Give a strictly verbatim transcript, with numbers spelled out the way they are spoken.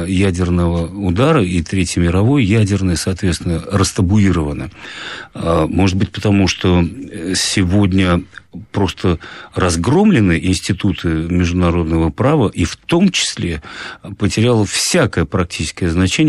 ядерного удара, и Третьей мировой ядерная, соответственно, растабуирована. Может быть, потому что сегодня просто разгромлены институты международного права, и в том числе потеряло всякое практическое значение